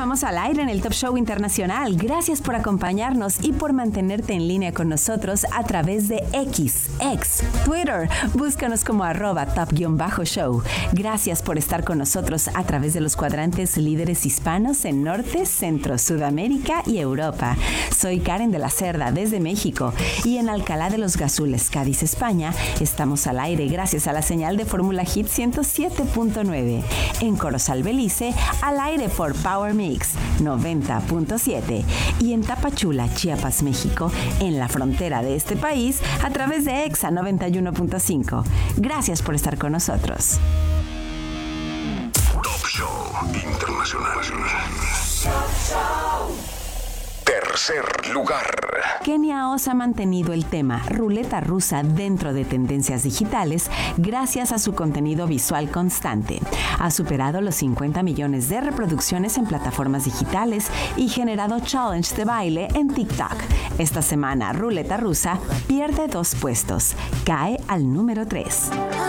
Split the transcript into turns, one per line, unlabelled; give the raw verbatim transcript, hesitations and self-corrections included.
estamos al aire en el Top Show Internacional. Gracias por acompañarnos y por mantenerte en línea con nosotros a través de X, X, Twitter. Búscanos como arroba top-show. Gracias por estar con nosotros a través de los cuadrantes líderes hispanos en Norte, Centro, Sudamérica y Europa. Soy Karen de la Cerda desde México y en Alcalá de los Gazules, Cádiz, España, estamos al aire gracias a la señal de Fórmula Hit ciento siete punto nueve. En Corozal, Belice, al aire por Power Mix noventa punto siete. Y en Tapachula, Chiapas, México, en la frontera de este país, a través de Exa noventa y uno punto cinco. Gracias por estar con nosotros.
Top Show Internacional. Tercer lugar.
Kenia Oz ha mantenido el tema ruleta rusa dentro de tendencias digitales gracias a su contenido visual constante. Ha superado los cincuenta millones de reproducciones en plataformas digitales y generado challenge de baile en TikTok. Esta semana, Ruleta Rusa pierde dos puestos, cae al número tres.